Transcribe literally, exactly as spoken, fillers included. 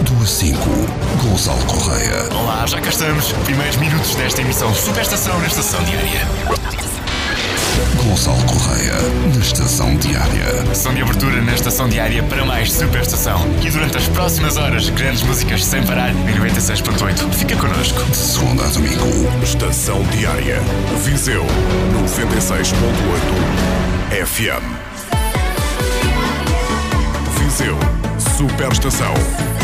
quatro às cinco, Gonçalo Correia. Olá, já cá estamos. Primeiros minutos desta emissão Superestação na Estação Diária. Gonçalo Correia, na Estação Diária. Sessão de abertura na Estação Diária para mais Superestação. E durante as próximas horas, grandes músicas sem parar em noventa e seis ponto oito. Fica connosco. De segunda a domingo. Estação Diária. Viseu noventa e seis ponto oito F M. Viseu Superestação.